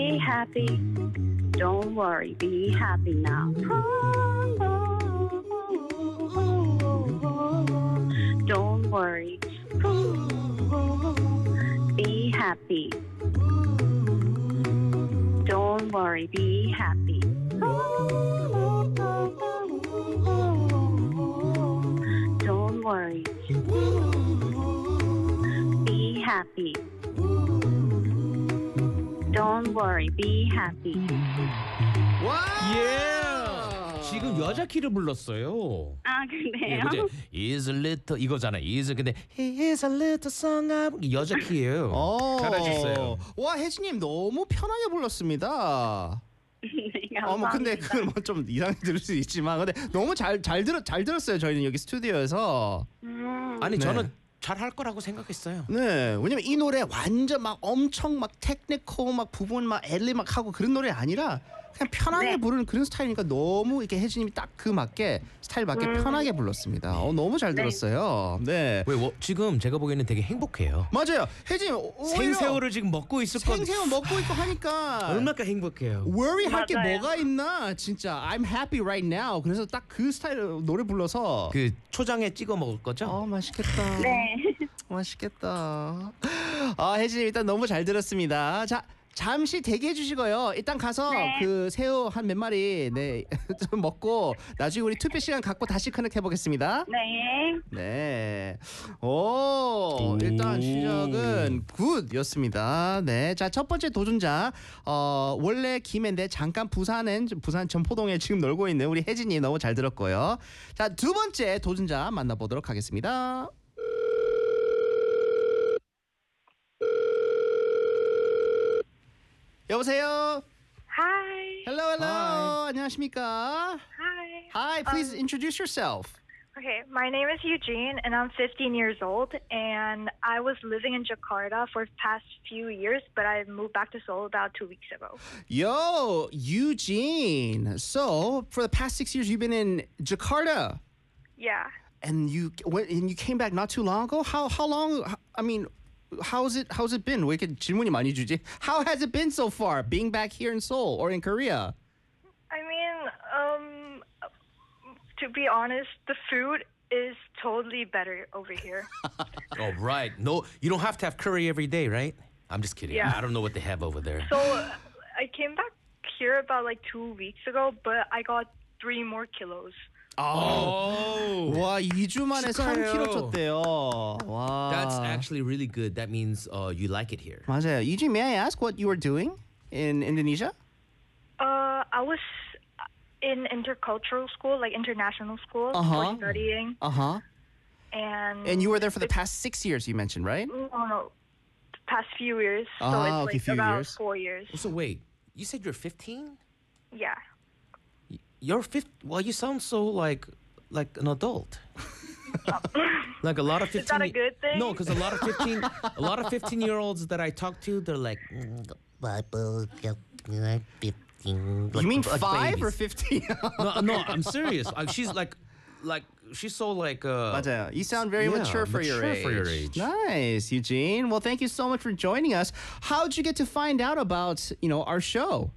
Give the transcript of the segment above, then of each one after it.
Be happy. Don't worry. Be happy now. Don't worry. Be happy. Don't worry. Be happy. Don't worry. Be happy. Don't worry. Be happy. 와! 예. 지금 여자 키를 불렀어요. 아, 예, 그래요? 그제 is a little 이거잖아요. is 근데 he is a little song up 여자 키예요. 잘해주세요. 와, 혜진님 너무 편하게 불렀습니다. 네, 뭐 근데 감사합니다. 그건 뭐 좀 이상하게 들을 수 있지만 근데 너무 잘 들었어요. 저희는 여기 스튜디오에서. 아니 네. 저는 잘 할 거라고 생각했어요. 네, 왜냐면 이 노래 완전 막 엄청 막 테크니컬 막 부분 막 엘리 막 하고 그런 노래 아니라 그냥 편하게 네. 부르는 그런 스타일이니까 너무 이렇게 혜진님이 딱 그 맞게 스타일 맞게 편하게 불렀습니다. 너무 잘 네. 들었어요. 네, 왜 지금 제가 보기에는 되게 행복해요. 맞아요. 혜진 오히려 생새우를 지금 먹고 있을 거 생새우 먹고 있고 하니까 얼마나 행복해요. worry 할 게 맞아요. 뭐가 있나 진짜 I'm happy right now. 그래서 딱 그 스타일 노래 불러서 그 초장에 찍어 먹을 거죠? 맛있겠다. 네. 맛있겠다. 혜진님 일단 너무 잘 들었습니다. 자, 잠시 대기해 주시고요. 일단 가서 네. 그 새우 한 몇 마리 좀 먹고 나중에 우리 투표 시간 갖고 다시 커넥해 보겠습니다. 네. 네. 오, 일단 시작은 굿이었습니다. 네. 자, 첫 번째 도전자. 원래 김해인데 잠깐 부산 전포동에 지금 놀고 있는 우리 혜진님 너무 잘 들었고요. 자, 두 번째 도전자 만나보도록 하겠습니다. 여보세요. Hi. Hello, hello. Hi. 안녕하십니까? Hi. Hi, please introduce yourself. Okay, my name is Eugene and I'm 15 years old and I was living in Jakarta for the past few years, but I moved back to Seoul about 2 weeks ago. Yo, Eugene. So, for the past 6 years, you've been in Jakarta, Yeah. and you came back not too long ago. How long? I mean, how's it been? 왜 이렇게 질문이 많이 주지? How has it been so far, being back here in Seoul or in Korea? I mean, to be honest, the food is totally better over here. Oh right. No, you don't have to have curry every day, right? I'm just kidding. Yeah. I don't know what they have over there. So I came back here about like 2 weeks ago, but I got 3 more kilos. Oh. 와, 2주 만에 축하해요. 3kg 쪘대요. 와. That's actually really good. That means you like it here. 맞아요. Eugene, may I ask what you were doing in Indonesia? I was in intercultural school, like international school, for studying, Uh-huh. and And you were there for the past 6 years, you mentioned, right? no, past few years. So Ah, it's okay, like few about years. 4 years. So wait, you said you're 15? Yeah. You're 15. Well, you sound so like an adult. Like a lot of 15. Is that a good thing? No, because a lot of 15-year-olds that I talk to, they're like, Bible, 15. You mean like 5 babies. or 15? no, I'm serious. She's like she's so like 맞아요. You sound very Yeah, mature for your mature age. for your age. Nice, Eugene. Well, thank you so much for joining us. How'd you get to find out about, our show?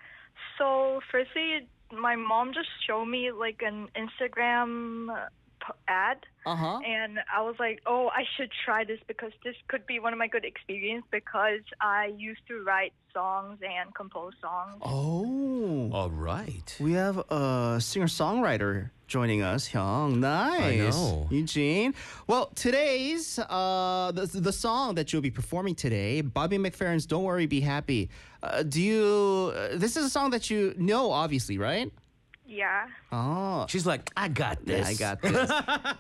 So firstly, my mom just showed me like an Instagram ad. Uh-huh. And I was like, oh, I should try this because this could be one of my good experience because I used to write songs and compose songs. Oh. all right. We have a singer-songwriter joining us, Hyung. Nice. know. Eugene. Well, today's the song that you'll be performing today, Bobby McFerrin's Don't Worry, Be Happy. This is a song that you know, obviously, right? Yeah. Oh. She's like, I got this. I got this.